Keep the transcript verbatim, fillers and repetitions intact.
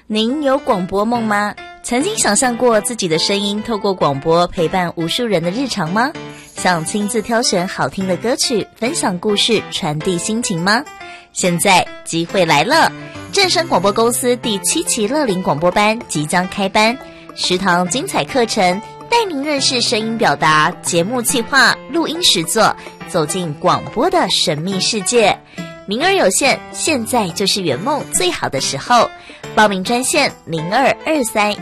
您有广播梦吗？曾经想象过自己的声音透过广播陪伴无数人的日常吗？想亲自挑选好听的歌曲，分享故事，传递心情吗？现在机会来了，正声广播公司第七期乐龄广播班即将开班，十堂精彩课程带您认识声音表达、节目企划、录音实作，走进广播的神秘世界。名额有限，现在就是圆梦最好的时候。报名专线零二二三